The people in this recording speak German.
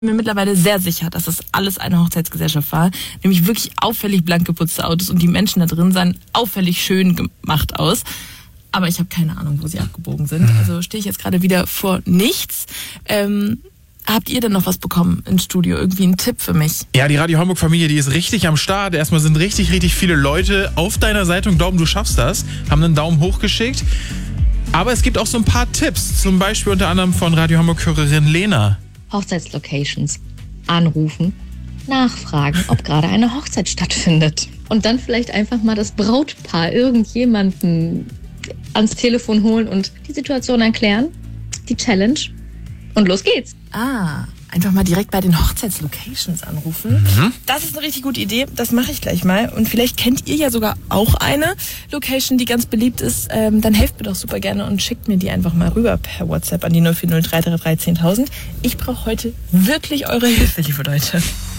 Mir mittlerweile sehr sicher, dass das alles eine Hochzeitsgesellschaft war. Nämlich wirklich auffällig blank geputzte Autos und die Menschen da drin sahen auffällig schön gemacht aus. Aber ich habe keine Ahnung, wo sie abgebogen sind. Also stehe ich jetzt gerade wieder vor nichts. Habt ihr denn noch was bekommen ins Studio? Irgendwie einen Tipp für mich? Ja, die Radio Hamburg-Familie, die ist richtig am Start. Erstmal sind richtig viele Leute auf deiner Seite und glauben, du schaffst das. Haben einen Daumen hoch geschickt. Aber es gibt auch so ein paar Tipps. Zum Beispiel unter anderem von Radio Hamburg-Hörerin Lena. Hochzeitslocations anrufen, nachfragen, ob gerade eine Hochzeit stattfindet. Und dann vielleicht einfach mal das Brautpaar, irgendjemanden ans Telefon holen und die Situation erklären, die Challenge und los geht's. Einfach mal direkt bei den Hochzeitslocations anrufen. Das ist eine richtig gute Idee, das mache ich gleich mal. Und vielleicht kennt ihr ja sogar auch eine Location, die ganz beliebt ist. Dann helft mir doch super gerne und schickt mir die einfach mal rüber per WhatsApp an die 040 333 10.000. Ich brauche heute wirklich eure Hilfe, liebe Leute.